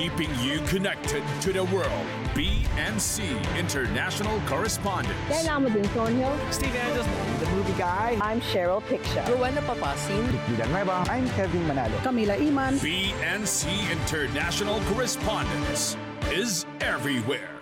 keeping you connected to the world. BNC International Correspondent. Kailangan mo din, Tonyo. Steve Angeles, the movie guy. I'm Cheryl Piccia. Rowena Papasin. Villanueva. I'm Kevin Manalo. Camila Iman. BNC International Correspondence is everywhere.